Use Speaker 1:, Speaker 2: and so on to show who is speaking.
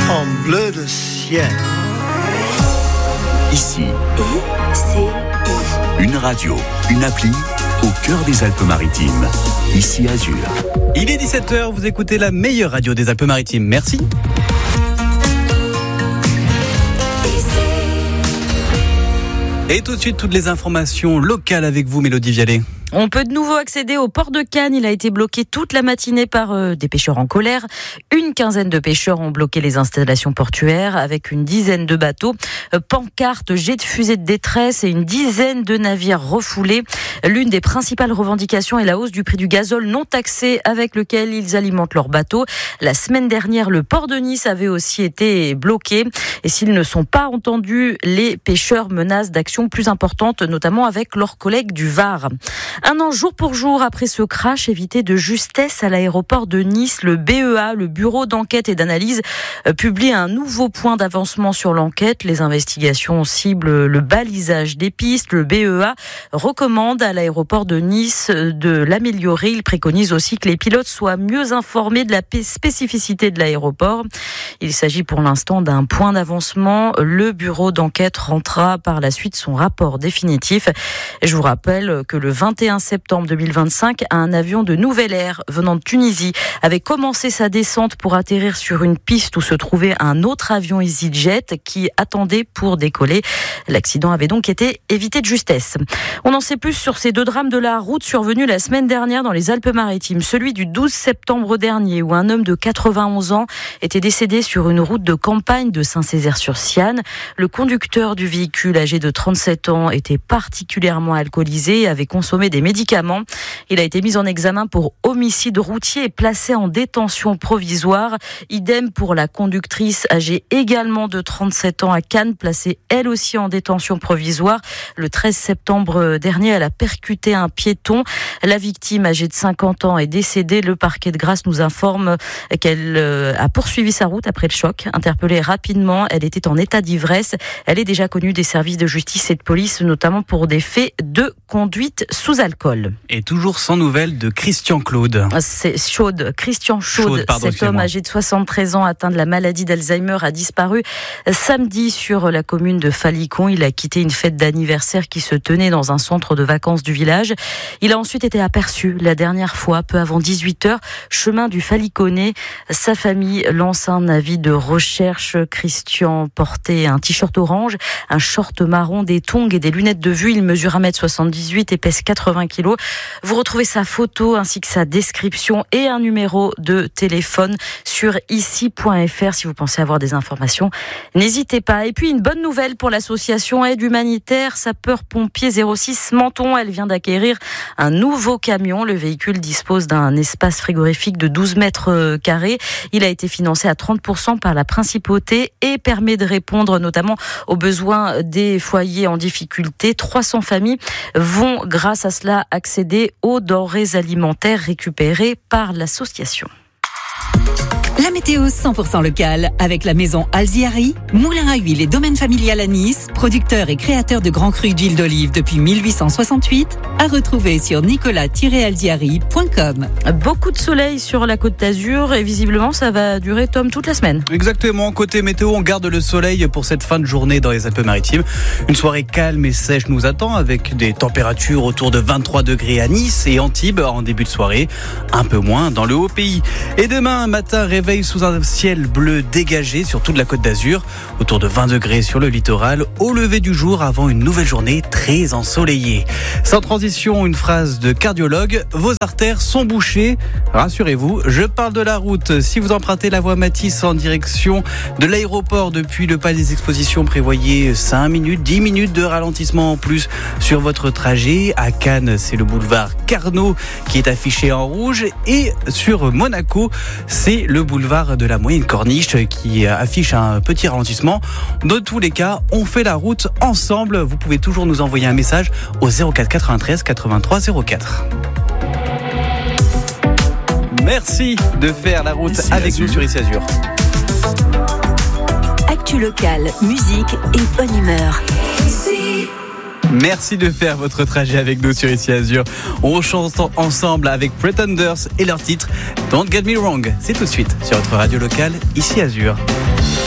Speaker 1: en bleu de ciel.
Speaker 2: Ici,
Speaker 3: ICI.
Speaker 2: une radio, une appli au cœur des Alpes-Maritimes. Ici Azur.
Speaker 4: Il est 17h, vous écoutez la meilleure radio des Alpes-Maritimes. Merci. Et tout de suite, toutes les informations locales avec vous, Mélodie Vialet.
Speaker 5: On peut de nouveau accéder au port de Cannes. Il a été bloqué toute la matinée par des pêcheurs en colère. Une quinzaine de pêcheurs ont bloqué les installations portuaires avec une dizaine de bateaux. Pancartes, jets de fusées de détresse et une dizaine de navires refoulés. L'une des principales revendications est la hausse du prix du gazole non taxé avec lequel ils alimentent leurs bateaux. La semaine dernière, le port de Nice avait aussi été bloqué. Et s'ils ne sont pas entendus, les pêcheurs menacent d'actions plus importantes, notamment avec leurs collègues du Var. Un an jour pour jour après ce crash évité de justesse à l'aéroport de Nice, le BEA, le Bureau d'enquête et d'analyse, publie un nouveau point d'avancement sur l'enquête. Les investigations ciblent le balisage des pistes. Le BEA recommande à l'aéroport de Nice de l'améliorer. Il préconise aussi que les pilotes soient mieux informés de la spécificité de l'aéroport. Il s'agit pour l'instant d'un point d'avancement. Le bureau d'enquête rendra par la suite son rapport définitif. Je vous rappelle que le 21 septembre 2025, un avion de Nouvelle Air venant de Tunisie avait commencé sa descente pour atterrir sur une piste où se trouvait un autre avion EasyJet qui attendait pour décoller. L'accident avait donc été évité de justesse. On en sait plus sur ces deux drames de la route survenus la semaine dernière dans les Alpes-Maritimes. Celui du 12 septembre dernier où un homme de 91 ans était décédé sur une route de campagne de Saint-Césaire-sur-Siane. Le conducteur du véhicule âgé de 37 ans était particulièrement alcoolisé et avait consommé des médicaments. Il a été mis en examen pour homicide routier et placé en détention provisoire. Idem pour la conductrice âgée également de 37 ans à Cannes, placée elle aussi en détention provisoire. Le 13 septembre dernier, elle a percuté un piéton. La victime âgée de 50 ans est décédée. Le parquet de Grasse nous informe qu'elle a poursuivi sa route après le choc. Interpellée rapidement, elle était en état d'ivresse. Elle est déjà connue des services de justice et de police, notamment pour des faits de conduite sous alcool.
Speaker 4: Et toujours sans nouvelles de Christian Claude.
Speaker 5: C'est Christian Chaude. Cet homme âgé de 73 ans atteint de la maladie d'Alzheimer a disparu samedi sur la commune de Falicon. Il a quitté une fête d'anniversaire qui se tenait dans un centre de vacances du village. Il a ensuite été aperçu la dernière fois, peu avant 18h, chemin du Faliconnet. Sa famille lance un avis de recherche. Christian portait un t-shirt orange, un short marron, des tongs et des lunettes de vue. Il mesure 1m78 et pèse 80 kg. Vous retrouvez sa photo ainsi que sa description et un numéro de téléphone sur ici.fr si vous pensez avoir des informations. N'hésitez pas. Et puis une bonne nouvelle pour l'association Aide Humanitaire Sapeurs-Pompiers 06 Menton. Elle vient d'acquérir un nouveau camion. Le véhicule dispose d'un espace frigorifique de 12 mètres carrés. Il a été financé à 30% par la principauté et permet de répondre notamment aux besoins des foyers en difficulté. 300 familles vont grâce à cela accéder aux denrées alimentaires récupérées par l'association.
Speaker 3: La météo 100% locale avec la maison Alziari, moulin à huile et domaine familial à Nice, producteur et créateur de grands crus d'huile d'olive depuis 1868, à retrouver sur nicolas-alziari.com.
Speaker 5: Beaucoup de soleil sur la Côte d'Azur et visiblement ça va durer, Tom, toute la semaine.
Speaker 4: Exactement, côté météo, on garde le soleil pour cette fin de journée dans les Alpes-Maritimes. Une soirée calme et sèche nous attend avec des températures autour de 23 degrés à Nice et Antibes en début de soirée, un peu moins dans le haut pays. Et demain matin, réveil sous un ciel bleu dégagé sur toute la Côte d'Azur, autour de 20 degrés sur le littoral, au lever du jour avant une nouvelle journée très ensoleillée. Sans transition, une phrase de cardiologue, vos artères sont bouchées. Rassurez-vous, je parle de la route. Si vous empruntez la voie Matisse en direction de l'aéroport depuis le palais des expositions, prévoyez 5 minutes, 10 minutes de ralentissement en plus sur votre trajet. À Cannes, c'est le boulevard Carnot qui est affiché en rouge et sur Monaco, c'est le boulevard de la Moyenne Corniche qui affiche un petit ralentissement. Dans tous les cas, on fait la route ensemble. Vous pouvez toujours nous envoyer un message au 04 93 83 04. Merci de faire la route
Speaker 2: Ici
Speaker 4: avec
Speaker 2: Azur.
Speaker 4: nous sur Ici Azur.
Speaker 3: Actu locale, musique et bonne humeur.
Speaker 4: Merci de faire votre trajet avec nous sur Ici Azur. On chante ensemble avec Pretenders et leur titre Don't Get Me Wrong. C'est tout de suite sur votre radio locale Ici Azur.